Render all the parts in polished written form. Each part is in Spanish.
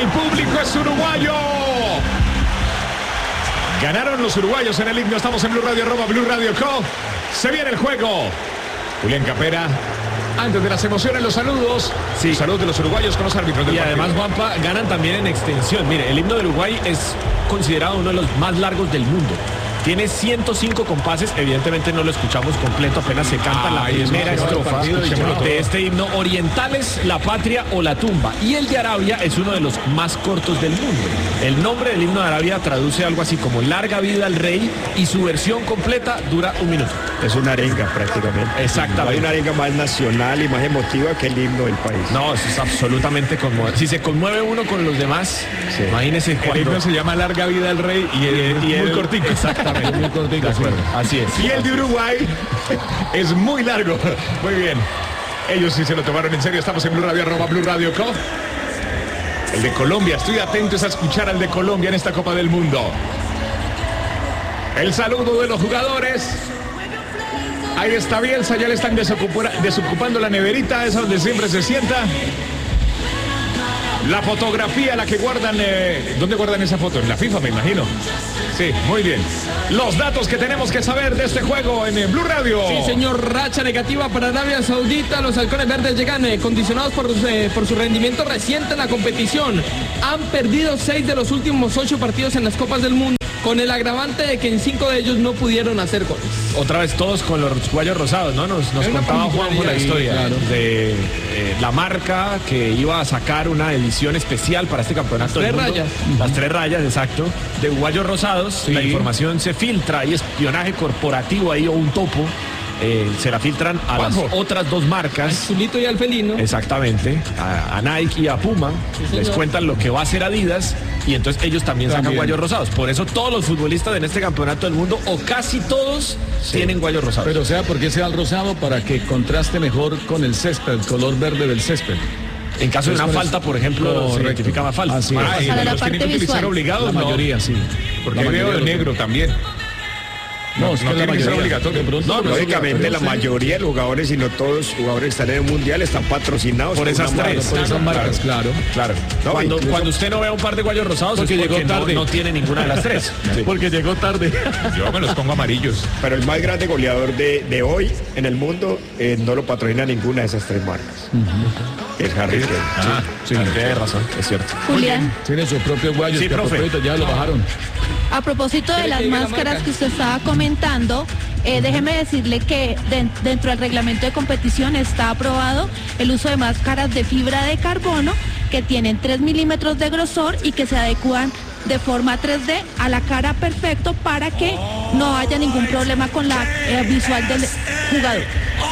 El público es uruguayo. Ganaron los uruguayos en el himno. Estamos en Blue Radio, @Blue Radio Co. Se viene el juego. Julián Capera. Antes de las emociones, los saludos. Sí. Saludos de los uruguayos con los árbitros del Y partido. además, Juanpa, ganan también en extensión. Mire, el himno de Uruguay es considerado uno de los más largos del mundo. Tiene 105 compases, evidentemente no lo escuchamos completo, apenas se canta la primera estrofa de este himno. Orientales, la patria o la tumba. Y el de Arabia es uno de los más cortos del mundo. El nombre del himno de Arabia traduce algo así como larga vida al rey y su versión completa dura 1 minuto. Es una arenga prácticamente. Exactamente. Hay una arenga más nacional y más emotiva que el himno del país. No, eso es absolutamente conmovedor. Si se conmueve uno con los demás, Sí. imagínese El cuando... himno se llama Larga Vida al Rey y muy cortico. Exactamente, muy cortico. Así es. Y el de Uruguay es muy largo. Muy bien. Ellos sí se lo tomaron en serio. Estamos en Blue Radio, @Blue Radio Co. El de Colombia. Estoy atentos a escuchar al de Colombia en esta Copa del Mundo. El saludo de los jugadores. Ahí está Bielsa. Ya le están desocupando la neverita. Esa donde siempre se sienta. La fotografía, la que guardan. ¿Dónde guardan esa foto? En la FIFA, me imagino. Sí, muy bien. Los datos que tenemos que saber de este juego en Blue Radio. Sí, señor, racha negativa para Arabia Saudita. Los halcones verdes llegan condicionados por su rendimiento reciente en la competición. Han perdido 6 de los últimos 8 partidos en las Copas del Mundo, con el agravante de que en 5 de ellos no pudieron hacer goles. Otra vez todos con los guayos rosados, ¿no? Nos contaba Juan por la historia claro, de la marca que iba a sacar una edición especial para este campeonato del mundo. rayas. Las 3 rayas, exacto. De guayos rosados. La información se filtra. Hay espionaje corporativo ahí o un topo. Se la filtran a las otras 2 marcas. Zulito y al felino. Exactamente, a Nike y a Puma, Sí, les señor. cuentan lo que va a hacer Adidas y entonces ellos también sacan guayos rosados. Por eso todos los futbolistas en este campeonato del mundo, o casi todos, tienen guayos rosados. Pero sea porque sea el rosado para que contraste mejor con el césped, el color verde del césped. En caso de una falta, por ejemplo, se identifica más falta. Así es. Y Para la los tienen que parte utilizar visual. obligados, La ¿no? mayoría, sí. Porque La ahí veo mayoría de de los- negro también. No, es que la tiene que ser mayoría. obligatorio. De pronto, No, pero lógicamente la sí. mayoría de los jugadores, y no todos los jugadores que están en el mundial, están patrocinados Por esas una 3. marca. Por esas marcas, claro. Claro. No, Cuando incluso- usted no vea un par de guayos rosados Porque es llegó porque tarde. no tiene ninguna de las 3. Porque llegó tarde. Yo me los pongo amarillos. Pero el más grande goleador de hoy en el mundo no lo patrocina ninguna de esas 3 marcas. Es Harry Kane. Sí, tiene razón, es cierto. Julián, Tiene sus propios guayos Sí, que a profe. propósito ya lo bajaron. a propósito de ¿Quiere las que diga la máscaras marca? que usted estaba comentando, déjeme decirle que dentro del reglamento de competición está aprobado el uso de máscaras de fibra de carbono que tienen 3 milímetros de grosor y que se adecúan de forma 3D a la cara perfecto para que no haya ningún problema con la visual del jugador.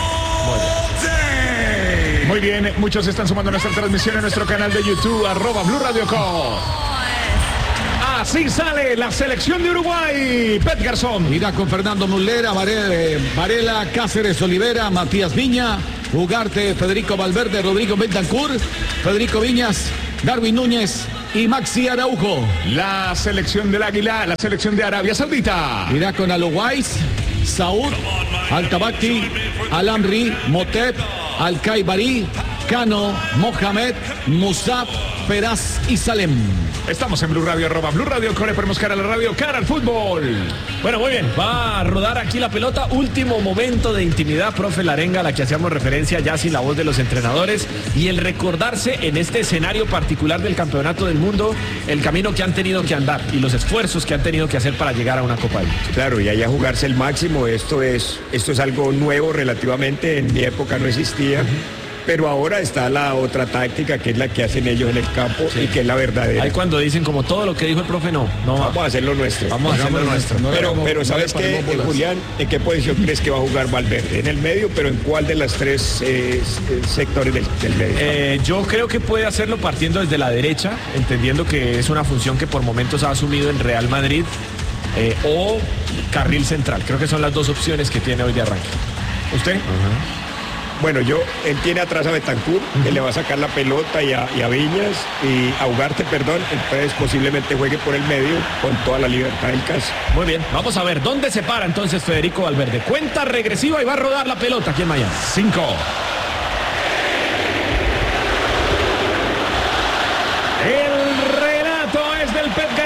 Muy bien, muchos están sumando a nuestra transmisión en nuestro canal de YouTube, @Blue Radio Co. Así sale la selección de Uruguay. Pet Garzón. Irá con Fernando Muslera, Varela, Cáceres Olivera, Matías Viña, Ugarte, Federico Valverde, Rodrigo Bentancur, Federico Viñas, Darwin Núñez y Maxi Araujo. La selección del Águila, la selección de Arabia Saudita. Irá con Alouais, Saúd, Al-Tabaki, Al-Amri, Motep, Al-Kaibari, Cano, Mohamed, Musab, Feraz y Salem. Estamos en Blue Radio, @Blue Radio Co. Le ponemos cara a la radio, cara al fútbol. Bueno, muy bien, va a rodar aquí la pelota. Último momento de intimidad, profe, la arenga a la que hacíamos referencia ya sin la voz de los entrenadores y el recordarse en este escenario particular del campeonato del mundo el camino que han tenido que andar y los esfuerzos que han tenido que hacer para llegar a una Copa del Mundo. Claro, y allá jugarse el máximo, esto es algo nuevo relativamente, en mi época no existía. Pero ahora está la otra táctica, que es la que hacen ellos en el campo y que es la verdadera. Ahí cuando dicen como todo lo que dijo el profe, no va. Vamos a hacer lo nuestro. Vamos a hacer lo nuestro. Pero ¿sabes qué, Julián? ¿En qué posición crees que va a jugar Valverde? En el medio, pero ¿en cuál de las 3 sectores del medio? Yo creo que puede hacerlo partiendo desde la derecha, entendiendo que es una función que por momentos ha asumido en Real Madrid, o carril central. Creo que son las 2 opciones que tiene hoy de arranque. ¿Usted? Bueno, él tiene atrás a Bentancur, que le va a sacar la pelota y a Viñas, y a Ugarte, perdón, entonces posiblemente juegue por el medio con toda la libertad del caso. Muy bien, vamos a ver dónde se para entonces Federico Valverde. Cuenta regresiva y va a rodar la pelota aquí en Miami. 5. El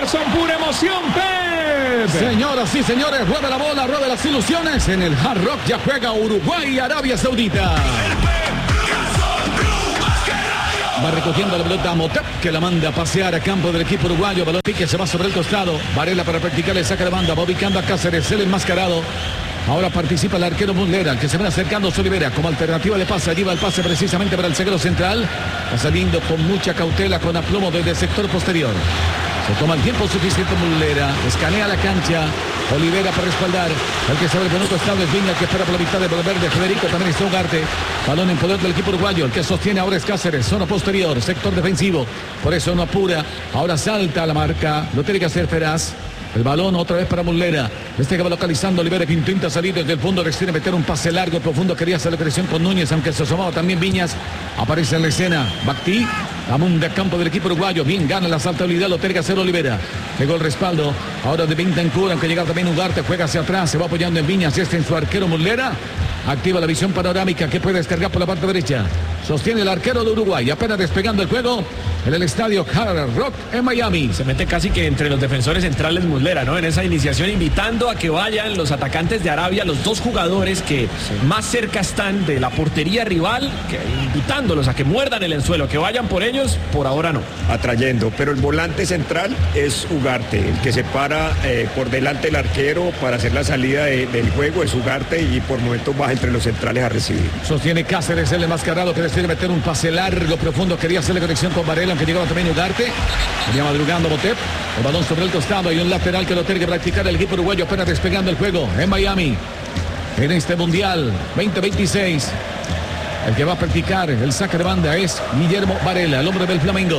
son pura emoción, Pep. Señoras y señores, rueda la bola, rueda las ilusiones. En el Hard Rock ya juega Uruguay y Arabia Saudita. Va recogiendo la pelota a Motep, que la manda a pasear a campo del equipo uruguayo. Balón que se va sobre el costado. Varela para practicar el saque de banda. Va ubicando a Cáceres, el enmascarado. Ahora participa el arquero Muslera, el que se va acercando a Olivera. Como alternativa le pasa, lleva el pase precisamente para el zaguero central. Va saliendo con mucha cautela, con aplomo desde el sector posterior. Se toma el tiempo suficiente Muslera. Escanea la cancha. Olivera para respaldar. El que se ve el minuto estable es Viña, que espera por la mitad de Valverde. Federico también está Ugarte. Balón en poder del equipo uruguayo. El que sostiene ahora es Cáceres. Zona posterior, sector defensivo. Por eso no apura. Ahora salta a la marca. Lo tiene que hacer Feraz. El balón otra vez para Muslera. Este que va localizando Olivera, que intenta salir desde el fondo. Decide meter un pase largo, profundo. Quería hacer la presión con Núñez, aunque se asomaba también Viñas. Aparece en la escena Bactí. Amunda campo del equipo uruguayo. Bien gana la saltabilidad. Lo tiene que hacer Olivera. Llegó el respaldo. Ahora de Bentancur, aunque llega también Ugarte. Juega hacia atrás. Se va apoyando en Viñas. Este en su arquero Muslera. Activa la visión panorámica que puede descargar por la parte derecha. Sostiene el arquero de Uruguay. Apenas despegando el juego en el estadio Hard Rock en Miami. Se mete casi que entre los defensores centrales Muslera, ¿no? En esa iniciación invitando a que vayan los atacantes de Arabia, los dos jugadores que más cerca están de la portería rival, invitándolos a que muerdan el anzuelo, que vayan por ellos, por ahora no. Atrayendo, pero el volante central es Ugarte, el que se para por delante del arquero para hacer la salida del juego es Ugarte y por momentos baja entre los centrales a recibir. Sostiene Cáceres, el enmascarado, que decide meter un pase largo, profundo. Quería hacer la conexión con Varela, aunque llegaba también Ugarte. Venía madrugando Motep. El balón sobre el costado y un lateral que lo tiene que practicar el equipo uruguayo apenas despegando el juego en Miami. En este Mundial 2026. El que va a practicar el saque de banda es Guillermo Varela, el hombre del Flamengo.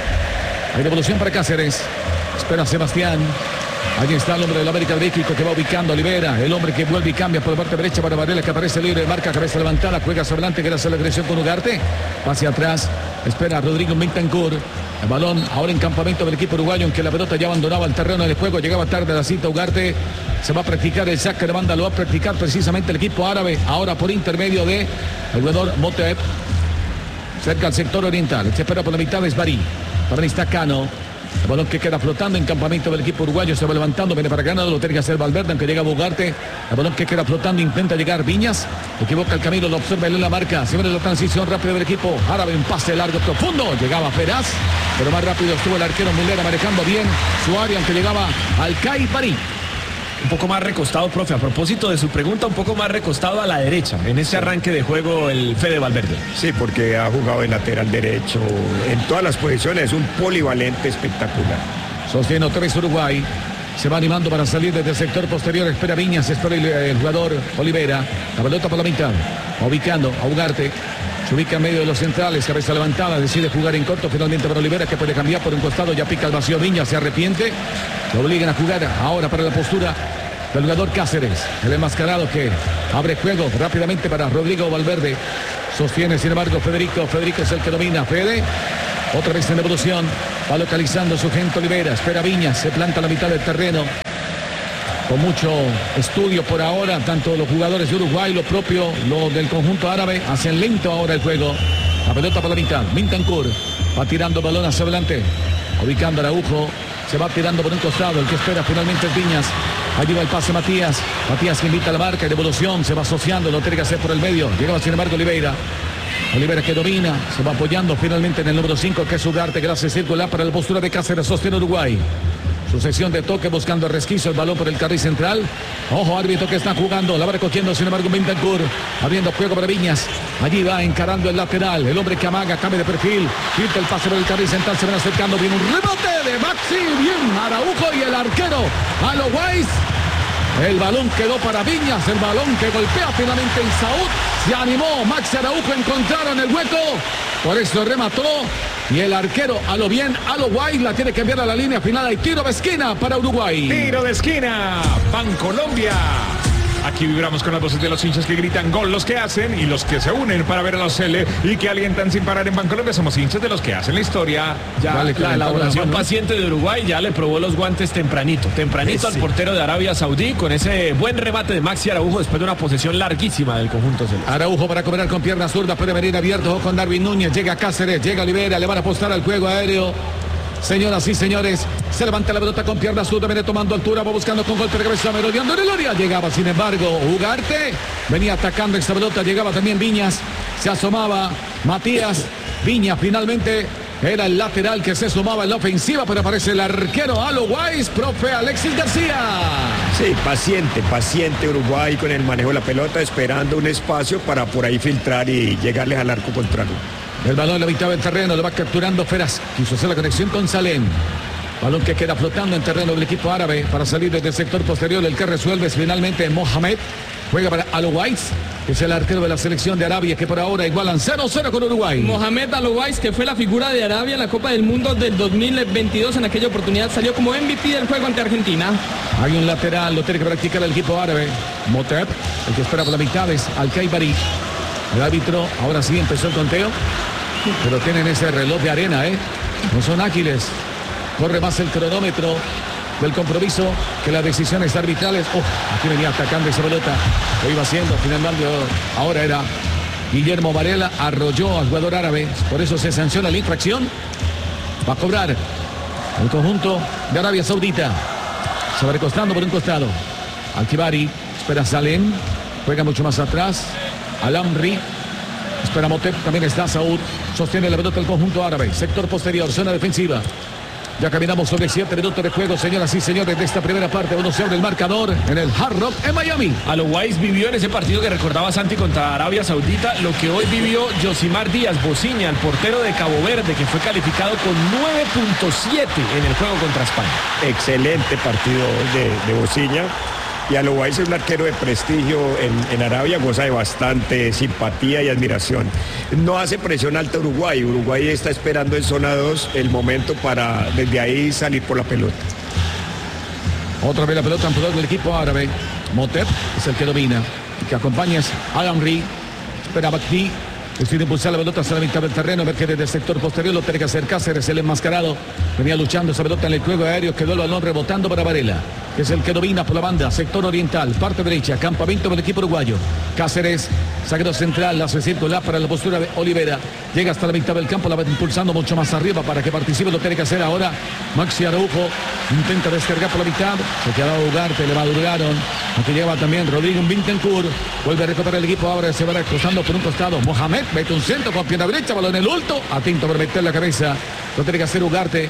Hay devolución para Cáceres. Espera Sebastián. Allí está el hombre del América de México que va ubicando a Olivera. El hombre que vuelve y cambia por la parte derecha para Varela, que aparece libre. Marca cabeza levantada. Juega hacia adelante. Quiere hacer la agresión con Ugarte. Pase atrás. Espera Rodrigo Bentancur. El balón ahora en campamento del equipo uruguayo, aunque la pelota ya abandonaba el terreno del juego. Llegaba tarde la cita Ugarte. Se va a practicar el saque de banda. Lo va a practicar precisamente el equipo árabe. Ahora por intermedio de el jugador Motep. Cerca al sector oriental. Se espera por la mitad es Barí. También está Cano. El balón que queda flotando en campamento del equipo uruguayo. Se va levantando, viene para Granado, lo tiene que hacer Valverde, aunque llega Ugarte. El balón que queda flotando, intenta llegar Viñas. Equivoca el camino, lo observa en la marca. Se viene la transición rápida del equipo árabe, un pase largo, profundo. Llegaba Feraz, pero más rápido estuvo el arquero Muslera manejando bien su área, aunque llegaba al Cai Barí. Un poco más recostado, profe, a propósito de su pregunta, un poco más recostado a la derecha, en ese arranque de juego el Fede Valverde. Sí, porque ha jugado de lateral derecho, en todas las posiciones, es un polivalente espectacular. Sostiene otra vez Uruguay, se va animando para salir desde el sector posterior, espera Viñas, espera el jugador Olivera, la pelota por la mitad, ubicando a Ugarte. Se ubica en medio de los centrales, cabeza levantada, decide jugar en corto finalmente para Olivera, que puede cambiar por un costado, ya pica el vacío Viñas, se arrepiente, lo obligan a jugar ahora para la postura del jugador Cáceres, el enmascarado que abre juego rápidamente para Rodrigo Valverde, sostiene sin embargo Federico es el que domina, Fede, otra vez en evolución, va localizando su gente Olivera, espera Viñas, se planta a la mitad del terreno. Con mucho estudio por ahora, tanto los jugadores de Uruguay, lo propio, lo del conjunto árabe, hacen lento ahora el juego. La pelota por la mitad, Bentancur va tirando balón hacia adelante, ubicando a Araujo, se va tirando por un costado, el que espera finalmente es Viñas. Allí va el pase Matías que invita a la marca, devolución, se va asociando, lo tiene que hacer por el medio, llegaba sin embargo Olivera que domina, se va apoyando finalmente en el número 5, que es Ugarte, que hace circular para la postura de Cáceres, sostiene Uruguay. Sucesión de toque buscando el resquicio, el balón por el carril central. Ojo, árbitro que está jugando, la va recogiendo sin embargo Bentancur, abriendo juego para Viñas. Allí va encarando el lateral, el hombre que amaga, cambia de perfil, quita el pase por el carril central, se van acercando, viene un rebote de Maxi, bien Araujo y el arquero Aloguais. El balón quedó para Viñas, el balón que golpea finalmente en Saúd. Se animó Maxi Araujo, encontraron el hueco, por eso remató. Y el arquero a lo bien, a lo guay, la tiene que enviar a la línea final. Hay tiro de esquina para Uruguay. Tiro de esquina, Bancolombia. Aquí vibramos con las voces de los hinchas que gritan gol, los que hacen y los que se unen para ver a los Cele y que alientan sin parar en Bancolombia. Somos hinchas de los que hacen la historia. Ya vale, la elaboración paciente de Uruguay ya le probó los guantes tempranito al portero de Arabia Saudí con ese buen remate de Maxi Araujo después de una posesión larguísima del conjunto celeste. Araujo para cobrar con pierna zurda, puede venir abierto con Darwin Núñez, llega Cáceres, llega Olivera, le van a apostar al juego aéreo. Señoras y señores, se levanta la pelota con pierna zurda, viene tomando altura, va buscando con golpe de cabeza, merodeando en el área. Llegaba, sin embargo, Ugarte. Venía atacando esta pelota, llegaba también Viñas. Se asomaba Matías. Viñas finalmente era el lateral que se sumaba en la ofensiva, pero aparece el arquero Alo Wise, profe Alexis García. Sí, paciente Uruguay con el manejo de la pelota, esperando un espacio para por ahí filtrar y llegarles al arco contrario. El balón en la mitad del terreno, lo va capturando Feraz. Quiso hacer la conexión con Salem. Balón que queda flotando en terreno del equipo árabe para salir desde el sector posterior. El que resuelve es finalmente Mohamed. Juega para Alo Wise, que es el arquero de la selección de Arabia, que por ahora igualan 0-0 con Uruguay. Mohamed Alo Wise, que fue la figura de Arabia en la Copa del Mundo del 2022. En aquella oportunidad salió como MVP del juego ante Argentina. Hay un lateral, lo tiene que practicar el equipo árabe. Motep, el que espera por la mitad es Al-Kaibari. El árbitro ahora sí empezó el conteo, pero tienen ese reloj de arena, no son ágiles. Corre más el cronómetro del compromiso que las decisiones arbitrales. Aquí venía atacando esa pelota, lo iba haciendo, finalmente ahora era Guillermo Varela, arrolló al jugador árabe, por eso se sanciona la infracción. Va a cobrar el conjunto de Arabia Saudita. Se va recostando por un costado. Al-Kibari, espera Salem, juega mucho más atrás. Al-Amri, espera Motep, también está Saúd, sostiene la pelota del conjunto árabe. Sector posterior, zona defensiva. Ya caminamos sobre 7 minutos de juego, señoras y señores, de esta primera parte. Uno se abre el marcador en el Hard Rock en Miami. Alo Wise vivió en ese partido que recordaba Santi contra Arabia Saudita lo que hoy vivió Yosimar Díaz Bociña, el portero de Cabo Verde, que fue calificado con 9.7 en el juego contra España. Excelente partido de Bociña. Y Alo Wise es un arquero de prestigio en Arabia, goza de bastante simpatía y admiración. No hace presión alta Uruguay. Uruguay está esperando en zona 2 el momento para desde ahí salir por la pelota. Otra vez la pelota en poder del equipo árabe. Motep es el que domina. El que acompaña es Al-Amri. Espera Bakti. Decide impulsar la pelota hacia la mitad del terreno. A ver que desde el sector posterior lo tiene que hacer Cáceres, el enmascarado. Venía luchando esa pelota en el juego aéreo. Quedó el balón rebotando para Varela, que es el que domina por la banda. Sector oriental, parte derecha, campamento del equipo uruguayo. Cáceres, zaguero central, hace circular para la postura de Olivera. Llega hasta la mitad del campo, la va impulsando mucho más arriba para que participe. Lo tiene que hacer ahora Maxi Araujo. Intenta descargar por la mitad. Se queda Ugarte, le madrugaron. Aquí lleva también Rodrigo Bintencourt. Vuelve a recuperar el equipo. Ahora se va cruzando por un costado. Mohamed mete un centro con pierna derecha. Balón en el ulto. Atento para meter la cabeza. Lo tiene que hacer Ugarte.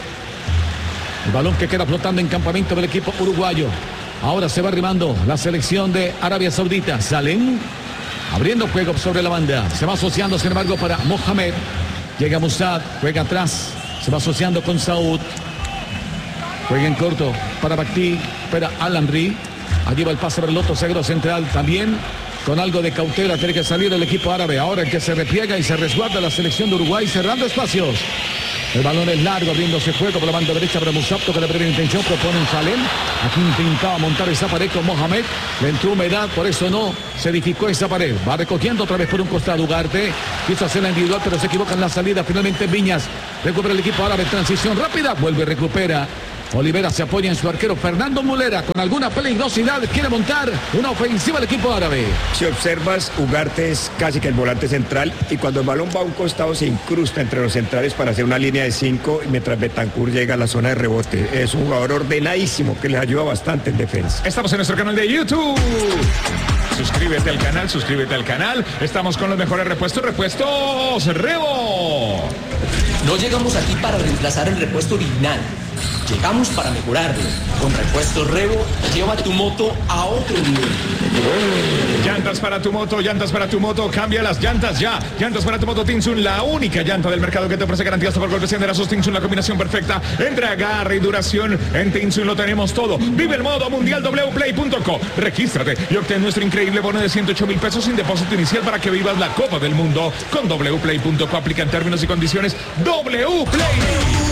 El balón que queda flotando en campamento del equipo uruguayo. Ahora se va arrimando la selección de Arabia Saudita. Salem abriendo juego sobre la banda. Se va asociando, sin embargo, para Mohamed. Llega Musad, juega atrás. Se va asociando con Saúd. Juega en corto para Bakti. Espera Al-Amri. Allí va el pase por el otro zaguero central. También con algo de cautela tiene que salir el equipo árabe. Ahora el que se repliega y se resguarda la selección de Uruguay, cerrando espacios. El balón es largo, abriéndose juego por la banda derecha para Musab, con la primera intención, propone un Salem. Aquí intentaba montar esa pared con Mohamed. Le entró humedad, por eso no se edificó esa pared. Va recogiendo otra vez por un costado Ugarte. Quiso hacer la individual, pero se equivoca en la salida. Finalmente Viñas recupera el equipo árabe. Transición rápida, vuelve y recupera. Olivera se apoya en su arquero Fernando Mulera con alguna peligrosidad, quiere montar una ofensiva al equipo árabe. Si observas, Ugarte es casi que el volante central y cuando el balón va a un costado se incrusta entre los centrales para hacer una línea de 5 mientras Bentancur llega a la zona de rebote. Es un jugador ordenadísimo que les ayuda bastante en defensa. Estamos en nuestro canal de YouTube. Suscríbete al canal. Estamos con los mejores repuestos Rebo. No llegamos aquí para reemplazar el repuesto original. Llegamos para mejorarlo. Con Repuestos Rebo, lleva tu moto a otro nivel. Llantas para tu moto, cambia las llantas ya. Llantas para tu moto Tinsun, la única llanta del mercado que te ofrece garantías por golpes y enderazos. Tinsun, la combinación perfecta entre agarre y duración. En Tinsun lo tenemos todo. Vive el modo mundial wplay.co. Regístrate y obtén nuestro increíble bono de 108,000 pesos sin depósito inicial para que vivas la Copa del Mundo. Con wplay.co aplican términos y condiciones. Wplay.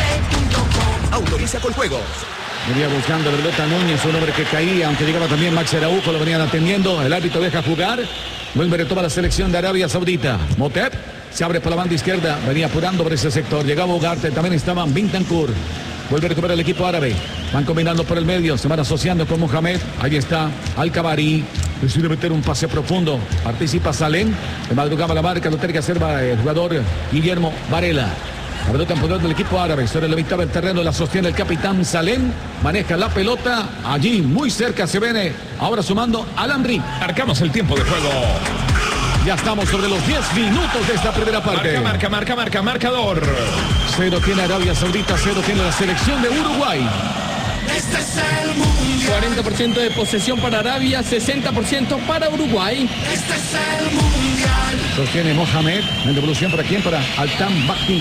Autoriza con juegos. Venía buscando la pelota Núñez, un hombre que caía, aunque llegaba también Maxi Araujo, lo venían atendiendo. El árbitro deja jugar. Vuelve a retomar la selección de Arabia Saudita. Motep se abre por la banda izquierda, venía apurando por ese sector. Llegaba Ugarte, también estaban Bintancourt. Vuelve a recuperar el equipo árabe. Van combinando por el medio, se van asociando con Mohamed. Ahí está Al-Kabari. Decide meter un pase profundo. Participa Salem. De madrugada la marca, lo tiene que hacer el jugador Guillermo Varela. La pelota en poder del equipo árabe. Sobre la mitad del terreno la sostiene el capitán Salem. Maneja la pelota. Allí muy cerca se viene. Ahora sumando Al-Amri. Marcamos el tiempo de juego. Ya estamos sobre los 10 minutos de esta primera parte. Marcador. 0 tiene Arabia Saudita, 0 tiene la selección de Uruguay. Este es el mundial. 40% de posesión para Arabia, 60% para Uruguay. Este es el mundial. Sostiene Mohamed. En devolución para quién? Para Altan Bakti.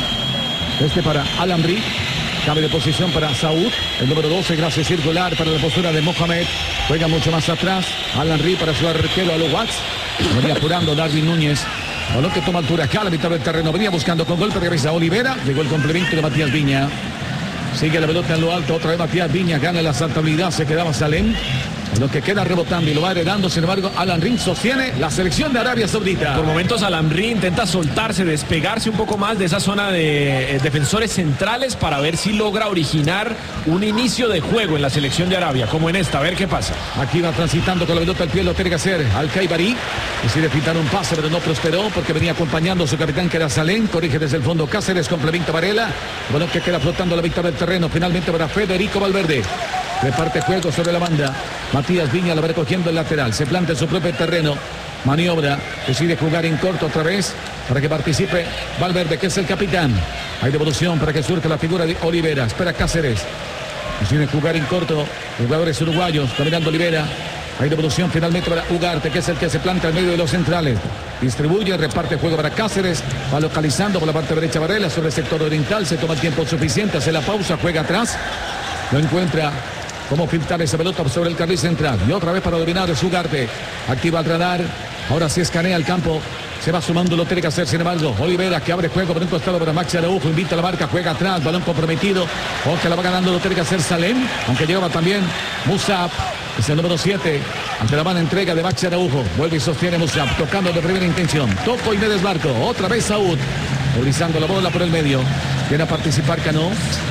Para Al-Amri. Cabe de posición para Saúd. El número 12, gracias circular para la postura de Mohamed. Juega mucho más atrás. Al-Amri para su arquero Al-Watts. Venía apurando Darwin Núñez. Balón que toma altura acá a la mitad del terreno. Venía buscando con golpe de cabeza Olivera. Llegó el complemento de Matías Viña. Sigue la pelota en lo alto. Otra vez Matías Viña gana la saltabilidad. Se quedaba Salem. Lo que queda rebotando y lo va heredando. Sin embargo, Al-Amri sostiene la selección de Arabia Saudita. Por momentos Al-Amri intenta soltarse, despegarse un poco más de esa zona de defensores centrales para ver si logra originar un inicio de juego en la selección de Arabia, como en esta. A ver qué pasa. Aquí va transitando con la pelota al pie. Lo tiene que hacer Al-Khaibari. Decide pintar un pase, pero no prosperó porque venía acompañando a su capitán, que era Salem. Corrige desde el fondo Cáceres, complementa Varela. Bueno, que queda flotando a la mitad del terreno. Finalmente para Federico Valverde. Reparte juego sobre la banda. Matías Viña la va recogiendo el lateral. Se planta en su propio terreno. Maniobra. Decide jugar en corto otra vez para que participe Valverde, que es el capitán. Hay devolución para que surja la figura de Olivera. Espera Cáceres. Decide jugar en corto. Jugadores uruguayos. Caminando Olivera. Hay devolución finalmente para Ugarte, que es el que se planta en medio de los centrales. Distribuye, reparte juego para Cáceres. Va localizando por la parte derecha Varela sobre el sector oriental. Se toma el tiempo suficiente. Hace la pausa. Juega atrás. Lo encuentra. Cómo filtrar esa pelota sobre el carril central. Y otra vez para dominar es Ugarte. Activa el radar. Ahora sí escanea el campo. Se va sumando, lo tiene que hacer, sin embargo. Olivera, que abre juego por un costado para Maxi Araujo. Invita a la marca, juega atrás. Balón comprometido. O que la va ganando, lo tiene que hacer Salem. Aunque llegaba también Musab. Es el número 7. Ante la mala entrega de Maxi Araujo. Vuelve y sostiene Musab. Tocando de primera intención. Toco y me desmarco. Otra vez Saúd. Movilizando la bola por el medio. Viene a participar Cano.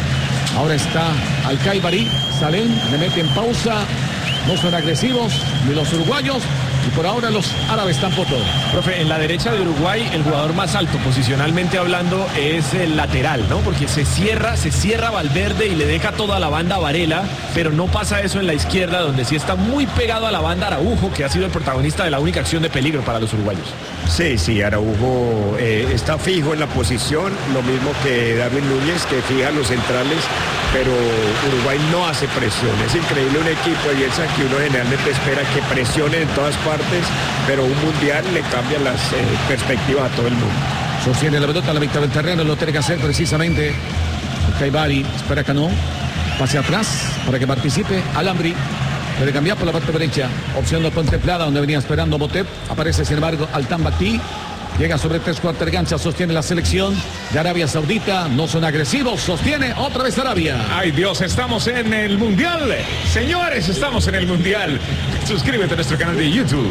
Ahora está Al-Khaibari. Salem le mete en pausa. No son agresivos ni los uruguayos. Y por ahora los árabes tampoco. Profe, en la derecha de Uruguay el jugador más alto posicionalmente hablando es el lateral, ¿no? Porque se cierra Valverde y le deja toda la banda a Varela, pero no pasa eso en la izquierda, donde sí está muy pegado a la banda Araujo, que ha sido el protagonista de la única acción de peligro para los uruguayos. Sí, Araujo está fijo en la posición, lo mismo que Darwin Núñez, que fija los centrales, pero Uruguay no hace presión. Es increíble un equipo de Bielsa que uno generalmente espera que presione en todas partes, pero un mundial le cambia las perspectivas a todo el mundo. Sostiene la pelota a la mitad del terreno, lo tiene que hacer precisamente Khaibari. Espera Cano, pase atrás para que participe Al-Amri. Puede cambiar por la parte derecha, opción de contemplada donde venía esperando Botep. Aparece sin embargo Altan Bakti. Llega sobre 3/4 gancha, sostiene la selección de Arabia Saudita. No son agresivos, sostiene otra vez Arabia. Ay Dios, estamos en el Mundial. Señores, estamos en el Mundial. Suscríbete a nuestro canal de YouTube.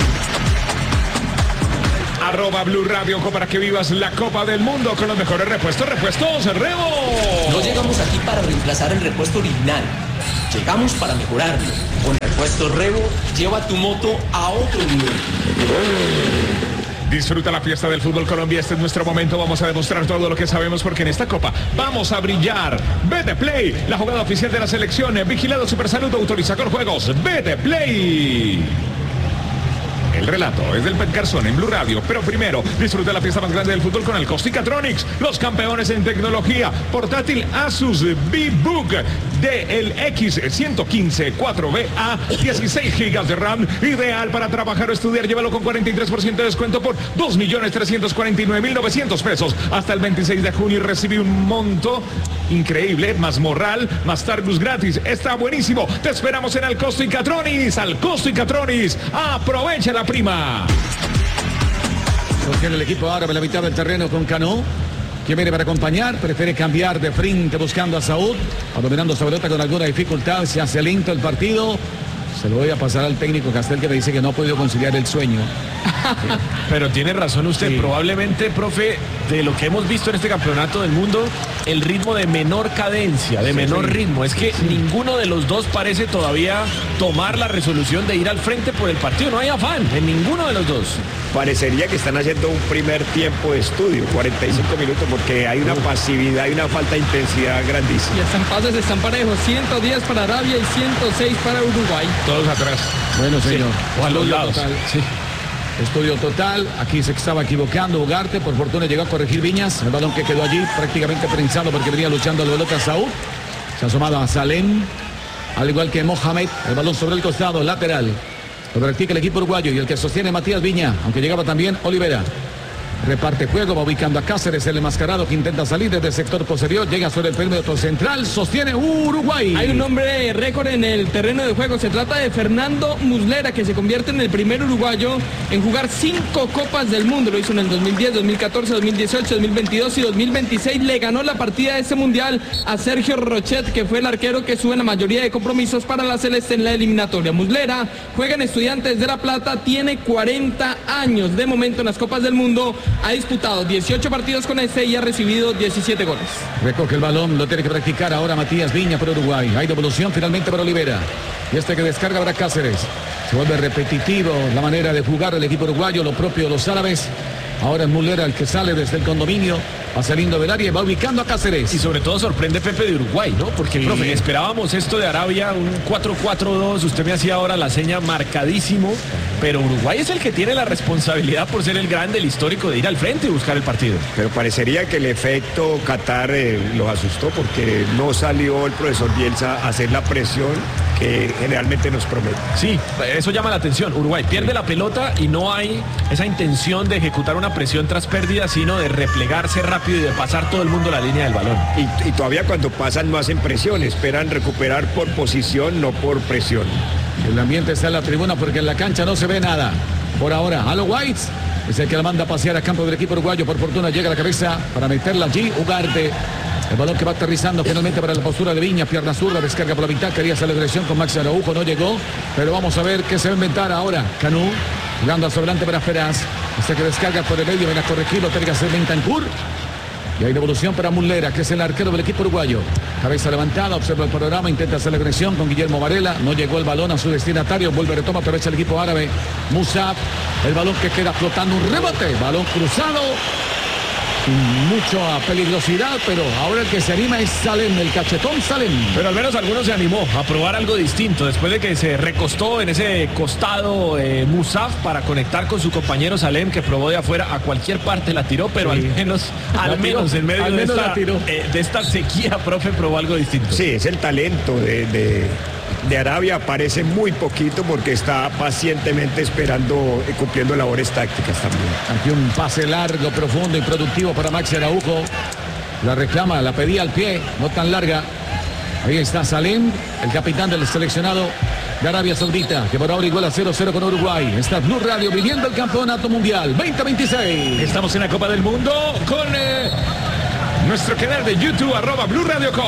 @Blue Radio para que vivas la Copa del Mundo con los mejores repuestos, Rebo. No llegamos aquí para reemplazar el repuesto original. Llegamos para mejorarlo. Con Repuestos Rebo, lleva tu moto a otro nivel. Disfruta la fiesta del fútbol Colombia. Este es nuestro momento. Vamos a demostrar todo lo que sabemos porque en esta Copa vamos a brillar. Vete Play, la jugada oficial de la selección. Vigilado Supersalud, autoriza con juegos. Vete Play. El relato es del Pet Garzón en Blue Radio, pero primero disfruta la fiesta más grande del fútbol con el Costicatronics, los campeones en tecnología. Portátil Asus VBook del X115 4BA, 16 GB de RAM, ideal para trabajar o estudiar. Llévalo con 43% de descuento por 2.349.900 pesos hasta el 26 de junio y recibe un monto increíble, más morral, más Targus gratis. Está buenísimo. Te esperamos en Alcosto y Catronis. Alcosto y Catronis. Aprovecha la prima. Sostiene el equipo árabe la mitad del terreno con Cano, que viene para acompañar. Prefiere cambiar de frente buscando a Saúd. Dominando su pelota con alguna dificultad. Se hace lento el partido. Se lo voy a pasar al técnico Castel, que me dice que no ha podido conciliar el sueño. Pero tiene razón usted, Sí. probablemente, profe, de lo que hemos visto en este campeonato del mundo, el ritmo de menor cadencia, de menor ritmo. Es que ninguno de los dos parece todavía tomar la resolución de ir al frente por el partido. No hay afán en ninguno de los dos. Parecería que están haciendo un primer tiempo de estudio, 45 minutos, porque hay una pasividad y una falta de intensidad grandísima. Y están pases, están parejos. 110 para Arabia y 106 para Uruguay. Todos atrás. Bueno, señor. O a los Estudio lados. total. Sí. Estudio total. Aquí se estaba equivocando Ugarte. Por fortuna llegó a corregir Viñas. El balón que quedó allí prácticamente prensado porque venía luchando al pelota Saúl. Se ha asomado a Salem. Al igual que Mohamed. El balón sobre el costado, lateral. Lo practica el equipo uruguayo y el que sostiene Matías Viña, aunque llegaba también Olivera. Reparte juego, va ubicando a Cáceres, el enmascarado que intenta salir desde el sector posterior, llega sobre el perímetro central, sostiene Uruguay. Hay un hombre récord en el terreno de juego. Se trata de Fernando Muslera, que se convierte en el primer uruguayo en jugar 5 Copas del Mundo. Lo hizo en el 2010, 2014, 2018, 2022 y 2026. Le ganó la partida de ese mundial a Sergio Rochet, que fue el arquero que sube la mayoría de compromisos para la Celeste en la eliminatoria. Muslera juega en Estudiantes de La Plata, tiene 40 años de momento en las Copas del Mundo. Ha disputado 18 partidos con este y ha recibido 17 goles. Recoge el balón, lo tiene que practicar ahora Matías Viña por Uruguay. Hay devolución finalmente para Olivera. Y este que descarga para Cáceres. Se vuelve repetitivo la manera de jugar el equipo uruguayo, lo propio de los árabes. Ahora es Muslera el que sale desde el condominio, va saliendo del área y va ubicando a Cáceres. Y sobre todo sorprende Pepe de Uruguay, ¿no? Porque, profe, esperábamos esto de Arabia, un 4-4-2, usted me hacía ahora la seña marcadísimo, pero Uruguay es el que tiene la responsabilidad por ser el grande, el histórico, de ir al frente y buscar el partido. Pero parecería que el efecto Qatar los asustó porque no salió el profesor Bielsa a hacer la presión que generalmente nos promete. Sí, eso llama la atención. Uruguay pierde la pelota y no hay esa intención de ejecutar una presión tras pérdida, sino de replegarse rápido y de pasar todo el mundo la línea del balón. Y todavía cuando pasan no hacen presión, esperan recuperar por posición, no por presión. El ambiente está en la tribuna porque en la cancha no se ve nada. Por ahora, Halo Whites es el que la manda a pasear a campo del equipo uruguayo. Por fortuna llega a la cabeza para meterla allí. Ugarte. El balón que va aterrizando finalmente para la postura de Viña, pierna zurda, descarga por la mitad, quería hacer la dirección con Maxi Araujo, no llegó, pero vamos a ver qué se va a inventar ahora. Canú, jugando al sobrante para Feraz, este que descarga por el medio, viene a corregirlo, tiene que hacer Bentancur. Y hay devolución para Muslera, que es el arquero del equipo uruguayo. Cabeza levantada, observa el programa, intenta hacer la conexión con Guillermo Varela, no llegó el balón a su destinatario, vuelve, retoma, aprovecha el equipo árabe. Musab, el balón que queda flotando, un rebote, balón cruzado. Sin mucha peligrosidad, pero ahora el que se anima es Salem, el cachetón Salem. Pero al menos algunos se animó a probar algo distinto después de que se recostó en ese costado Musaf para conectar con su compañero Salem, que probó de afuera, a cualquier parte la tiró, pero Sí. al menos en medio al menos la tiró. de esta sequía, profe, probó algo distinto. Sí, es el talento de Arabia, aparece muy poquito porque está pacientemente esperando y cumpliendo labores tácticas también. Aquí un pase largo, profundo y productivo para Maxi Araujo. La reclama, la pedía al pie, no tan larga. Ahí está Salem, el capitán del seleccionado de Arabia Saudita, que por ahora iguala 0-0 con Uruguay. Está Blue Radio viviendo el campeonato mundial 2026. Estamos en la Copa del Mundo con nuestro canal de YouTube, @BlueRadioCo.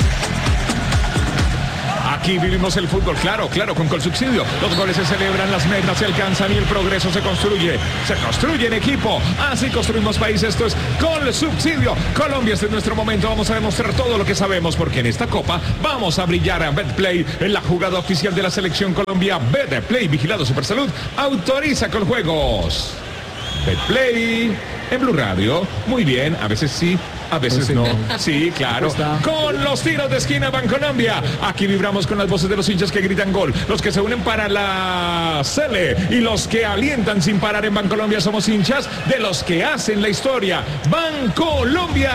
Aquí vivimos el fútbol, claro, con Colsubsidio. Los goles se celebran, las metas se alcanzan y el progreso se construye. Se construye en equipo. Así construimos país. Esto es Colsubsidio. Colombia, este es nuestro momento. Vamos a demostrar todo lo que sabemos porque en esta Copa vamos a brillar. A Betplay, en la jugada oficial de la Selección Colombia. Betplay, vigilado Supersalud, autoriza con juegos. Betplay en Blue Radio. Muy bien, a veces sí, a veces Sí. no. Sí, claro. Está. Con los tiros de esquina Bancolombia. Aquí vibramos con las voces de los hinchas que gritan gol. Los que se unen para la Cele y los que alientan sin parar en Bancolombia. Somos hinchas de los que hacen la historia. Bancolombia.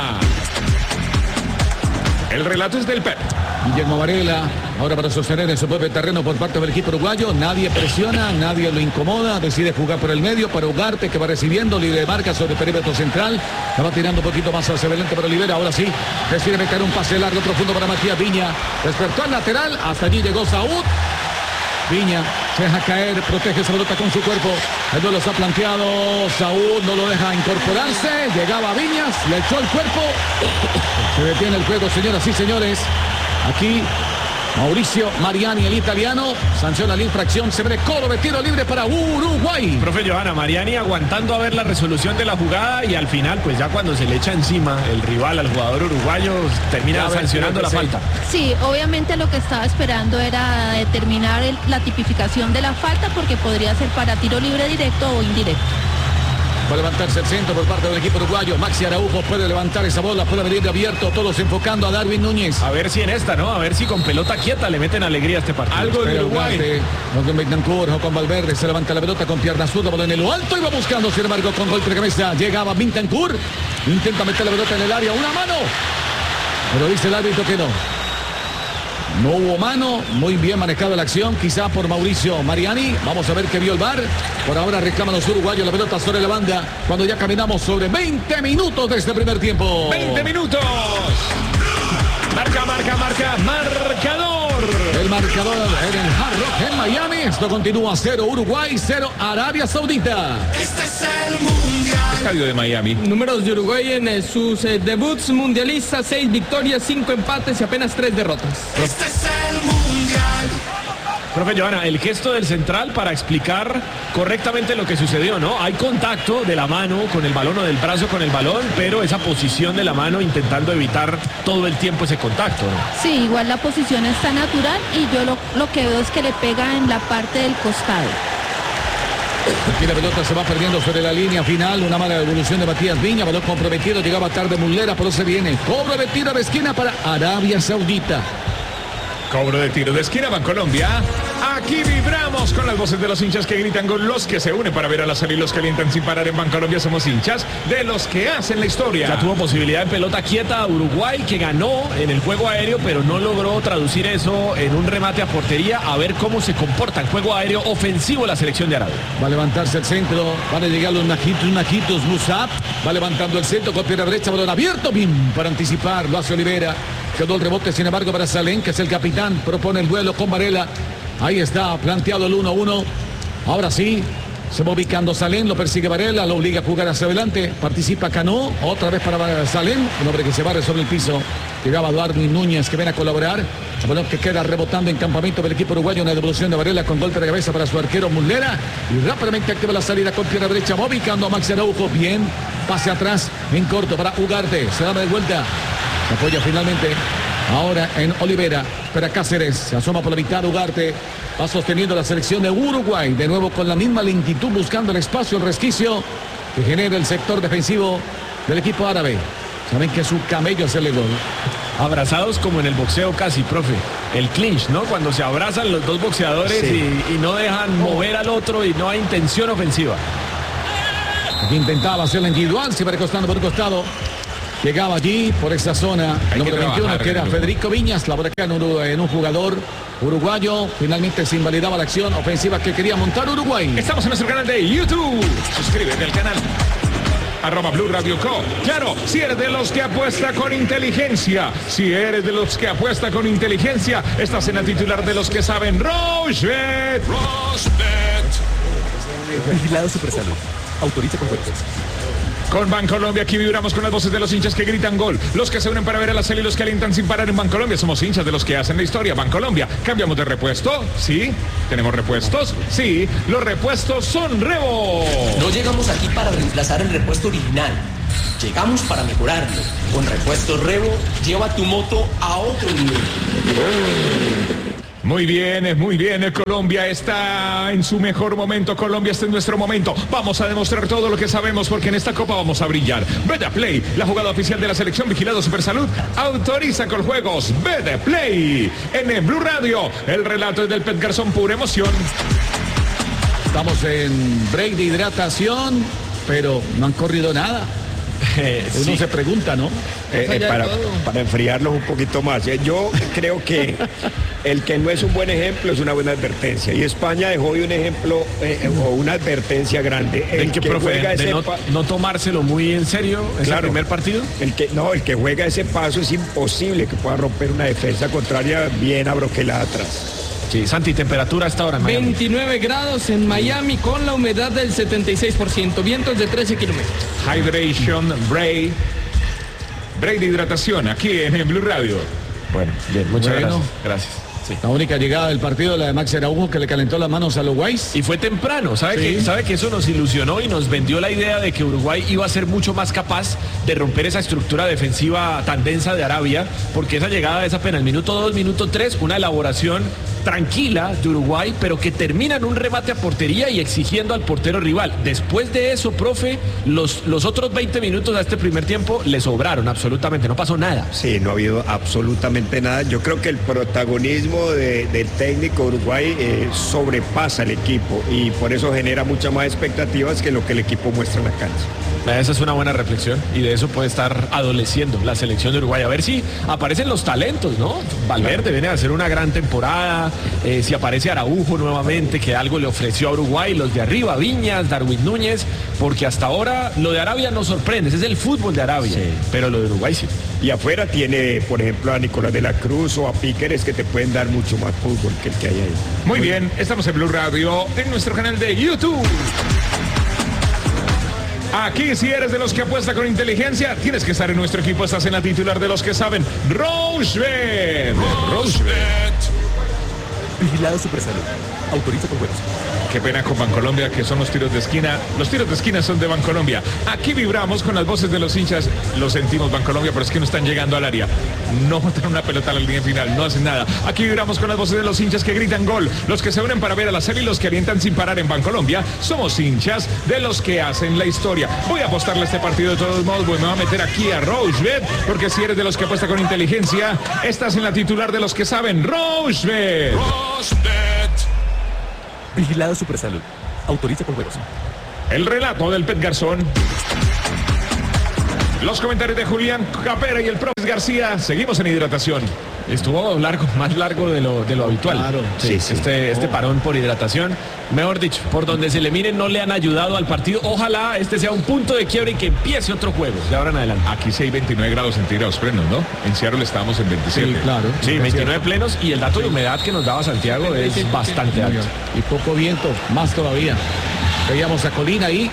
El relato es del Pep. Guillermo Varela, ahora para sostener en su propio terreno por parte del equipo uruguayo. Nadie presiona, nadie lo incomoda. Decide jugar por el medio para Ugarte, que va recibiendo, libre de marca sobre el perímetro central. La va tirando un poquito más hacia adelante para Olivera. Ahora sí, decide meter un pase largo profundo para Matías Viña. Despertó al lateral, hasta allí llegó Saúd. Viña se deja caer, protege esa pelota con su cuerpo. El duelo está planteado. Saúd no lo deja incorporarse. Llegaba Viñas, le echó el cuerpo. Se detiene el juego, señoras y señores. Aquí Mauricio Mariani, el italiano, sanciona la infracción, se ve cobro de tiro libre para Uruguay. Profe Johanna, Mariani aguantando a ver la resolución de la jugada y al final, pues ya cuando se le echa encima el rival al jugador uruguayo, termina sancionando la falta. Sí, obviamente lo que estaba esperando era determinar la tipificación de la falta porque podría ser para tiro libre directo o indirecto. Va a levantarse el centro por parte del equipo uruguayo. Maxi Araujo puede levantar esa bola, puede venir abierto, todos enfocando a Darwin Núñez. A ver si en esta, ¿no? A ver si con pelota quieta le meten alegría a este partido. Algo de Uruguay. Con Bentancur, con Valverde, se levanta la pelota con pierna zurda, bola en lo alto y va buscando, sin embargo, con golpe de cabeza. Llegaba Bentancur, intenta meter la pelota en el área, una mano. Pero dice el árbitro que no. No hubo mano, muy bien manejada la acción, quizá por Mauricio Mariani. Vamos a ver qué vio el VAR. Por ahora reclaman los uruguayos la pelota sobre la banda, cuando ya caminamos sobre 20 minutos de este primer tiempo. 20 minutos. Marcador. El marcador en el Hard Rock en Miami. Esto continúa 0 Uruguay, 0 Arabia Saudita. Este es el mundial. Estadio de Miami. Números de Uruguay en sus debuts mundialistas: 6 victorias, 5 empates y apenas 3 derrotas. Este es el mundial. Profe Johanna, el gesto del central para explicar correctamente lo que sucedió, ¿no? Hay contacto de la mano con el balón o del brazo con el balón, pero esa posición de la mano intentando evitar todo el tiempo ese contacto, ¿no? Sí, igual la posición está natural y yo lo que veo es que le pega en la parte del costado. Aquí la pelota se va perdiendo sobre la línea final. Una mala evolución de Matías Viña. Balón comprometido. Llegaba tarde Muslera, pero se viene. Cobro de tiro de esquina para Arabia Saudita. Cobro de tiro de esquina, Bancolombia. Aquí vibramos con las voces de los hinchas que gritan gol, los que se unen para ver a la serie y los que alientan sin parar en Bancolombia. Somos hinchas de los que hacen la historia. Ya tuvo posibilidad en pelota quieta Uruguay, que ganó en el juego aéreo, pero no logró traducir eso en un remate a portería. A ver cómo se comporta en juego aéreo ofensivo la selección de Arabia. Va a levantarse el centro, van a llegar los Najitos Musab. Va levantando el centro con pierna derecha, balón abierto, bien, para anticipar, lo hace Olivera. Quedó el rebote, sin embargo, para Salén, que es el capitán, propone el duelo con Varela. Ahí está, planteado el 1-1. Ahora sí, se va ubicando Salén, lo persigue Varela, lo obliga a jugar hacia adelante. Participa Cano, otra vez para Salén, un hombre que se barre sobre el piso. Llegaba Darwin Núñez, que viene a colaborar. El balón que queda rebotando en campamento del equipo uruguayo. Una devolución de Varela con golpe de cabeza para su arquero Muslera. Y rápidamente activa la salida con pierna derecha, va ubicando a Maxi Araujo. Bien, pase atrás, en corto para Ugarte. Se da de vuelta. Apoya finalmente ahora en Olivera. Espera Cáceres. Se asoma por la mitad Ugarte. Va sosteniendo la selección de Uruguay. De nuevo con la misma lentitud buscando el espacio, el resquicio que genera el sector defensivo del equipo árabe. Saben que su camello es el gol. Abrazados como en el boxeo casi, profe. El clinch, ¿no? Cuando se abrazan los dos boxeadores y no dejan mover al otro y no hay intención ofensiva. Aquí intentaba hacer la individual. Se va recostando por un costado. Llegaba allí por esa zona, número 21, que era Federico Viñas, la bola acá en un jugador uruguayo. Finalmente se invalidaba la acción ofensiva que quería montar Uruguay. Estamos en nuestro canal de YouTube. Suscríbete al canal. @Blue Radio Co. Claro, si eres de los que apuesta con inteligencia, estás en la titular de los que saben. Rochebet. Vigilado Supersalud. Autoriza con juegos. Con Bancolombia, aquí vibramos con las voces de los hinchas que gritan gol, los que se unen para ver a la serie y los que alientan sin parar en Bancolombia. Somos hinchas de los que hacen la historia. Bancolombia, ¿cambiamos de repuesto? Sí. ¿Tenemos repuestos? Sí. Los repuestos son Revo. No llegamos aquí para reemplazar el repuesto original. Llegamos para mejorarlo. Con Repuestos Revo, lleva tu moto a otro nivel. Muy bien, Colombia está en su mejor momento, Colombia está en nuestro momento. Vamos a demostrar todo lo que sabemos porque en esta copa vamos a brillar. Betaplay, la jugada oficial de la selección, vigilado Supersalud, autoriza con juegos. Betaplay, en Blue Radio, el relato es del Pet Garzón, pura emoción. Estamos en break de hidratación, pero no han corrido nada. Uno se pregunta, ¿no? Para enfriarlos un poquito más. Yo creo que el que no es un buen ejemplo es una buena advertencia. Y España dejó de un ejemplo o una advertencia grande. El que juega de no tomárselo muy en serio ese primer partido. El que juega ese paso es imposible que pueda romper una defensa contraria bien abroquelada atrás. Sí, Santi, temperatura a esta hora en Miami. 29 grados en Miami con la humedad del 76%, vientos de 13 kilómetros. Hydration Break. Break de hidratación aquí en Blue Radio. Bueno, bien, muchas gracias. La única llegada del partido, la de Maxi Araujo, que le calentó las manos a los Uruguay's. Y fue temprano, ¿sabe que eso nos ilusionó y nos vendió la idea de que Uruguay iba a ser mucho más capaz de romper esa estructura defensiva tan densa de Arabia, porque esa llegada es apenas minuto 2, minuto 3, una elaboración tranquila de Uruguay, pero que termina en un remate a portería y exigiendo al portero rival. Después de eso, profe, los otros 20 minutos a este primer tiempo le sobraron absolutamente, no pasó nada. Sí, no ha habido absolutamente nada. Yo creo que el protagonismo del técnico Uruguay sobrepasa al equipo y por eso genera muchas más expectativas que lo que el equipo muestra en la cancha. Esa es una buena reflexión y de eso puede estar adoleciendo la selección de Uruguay. A ver si aparecen los talentos, ¿no? Valverde viene a hacer una gran temporada, si aparece Araujo nuevamente, que algo le ofreció a Uruguay, los de arriba, Viñas, Darwin Núñez, porque hasta ahora lo de Arabia no sorprende, ese es el fútbol de Arabia, pero lo de Uruguay sí. Y afuera tiene, por ejemplo, a Nicolás de la Cruz o a Píqueres que te pueden dar mucho más fútbol que el que hay ahí. Muy bien, estamos en Blue Radio, en nuestro canal de YouTube. Aquí, si eres de los que apuesta con inteligencia, tienes que estar en nuestro equipo. Estás en la titular de los que saben. Rochebet. Vigilado Supersalud. Autoriza con juegos. Qué pena con Bancolombia, que son los tiros de esquina. Los tiros de esquina son de Bancolombia. Aquí vibramos con las voces de los hinchas. Lo sentimos, Bancolombia, pero es que no están llegando al área. No botan una pelota a la línea final, no hacen nada. Aquí vibramos con las voces de los hinchas que gritan gol. Los que se unen para ver a la serie y los que alientan sin parar en Bancolombia. Somos hinchas de los que hacen la historia. Voy a apostarle a este partido de todos modos. Me voy a meter aquí a Rochebet, porque si eres de los que apuesta con inteligencia, estás en la titular de los que saben. Rochebet. Vigilado Supersalud. Autoriza con juegos. El relato del Pet Garzón. Los comentarios de Julián Capera y el profe García. Seguimos en hidratación. Estuvo largo, más largo de lo habitual. Claro. Sí. Este parón por hidratación, mejor dicho, por donde se le miren, no le han ayudado al partido. Ojalá este sea un punto de quiebre y que empiece otro juego de ahora en adelante. Aquí sí hay 29 grados centígrados plenos, ¿no? En Seattle estábamos en 27. Sí, claro. Sí, 29 plenos y el dato de humedad que nos daba Santiago es bastante alto. Y poco viento, más todavía. Veíamos a Colina ahí,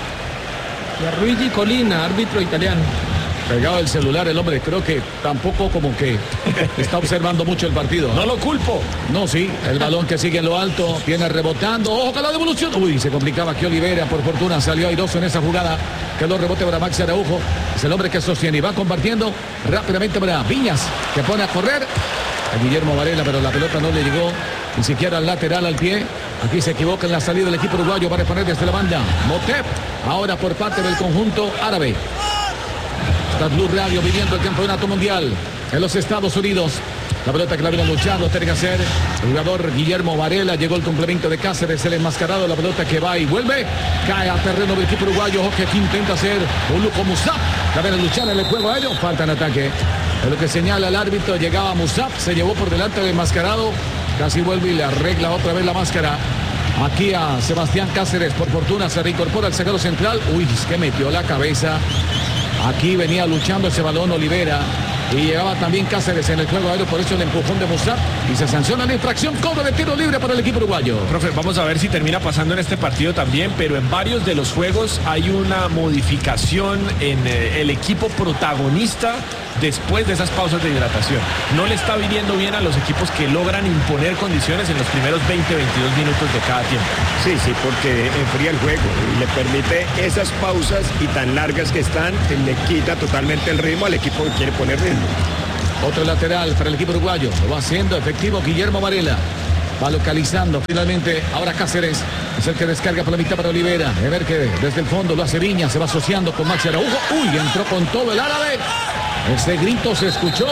Luigi Colina, árbitro italiano. pegado el celular el hombre, creo que tampoco como que está observando mucho el partido. No lo culpo. No, sí, el balón que sigue en lo alto, viene rebotando, ojo con la devolución. Uy, se complicaba aquí Olivera, por fortuna salió airoso en esa jugada. Quedó rebote para Maxi Araujo, es el hombre que sostiene y va compartiendo rápidamente para Viñas, que pone a correr a Guillermo Varela, pero la pelota no le llegó ni siquiera al lateral, al pie. Aquí se equivoca en la salida del equipo uruguayo para poner desde la banda. Motep, ahora por parte del conjunto árabe. Está Blue Radio viviendo el campeonato mundial en los Estados Unidos. La pelota que la viene luchando, tiene que hacer el jugador Guillermo Varela. Llegó el complemento de Cáceres, el enmascarado. La pelota que va y vuelve. Cae a terreno del equipo uruguayo. Ojo que aquí intenta hacer un Luco Musab. La viene luchar en el juego aéreo. Falta en ataque. Es lo que señala el árbitro. Llegaba Musab, se llevó por delante del enmascarado. Casi vuelve y le arregla otra vez la máscara. Aquí a Sebastián Cáceres, por fortuna se reincorpora el zaguero central. Uy, es que metió la cabeza. Aquí venía luchando ese balón Olivera. Y llegaba también Cáceres en el juego aéreo, por eso el empujón de Musab. Y se sanciona la infracción, cobro de tiro libre para el equipo uruguayo. Profe, vamos a ver si termina pasando en este partido también, pero en varios de los juegos hay una modificación en el equipo protagonista después de esas pausas de hidratación. No le está viniendo bien a los equipos que logran imponer condiciones en los primeros 20-22 minutos de cada tiempo. Sí, porque enfría el juego y le permite esas pausas y tan largas que están, le quita totalmente el ritmo al equipo que quiere poner ritmo. Otro lateral para el equipo uruguayo. Lo va haciendo efectivo Guillermo Varela. Va localizando finalmente. Ahora Cáceres es el que descarga por la mitad para Olivera. A ver que desde el fondo lo hace Viña. Se va asociando con Maxi Araujo. Uy, entró con todo el árabe. Ese grito se escuchó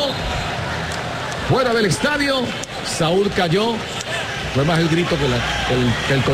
fuera del estadio. Saúl cayó. Fue más el grito que el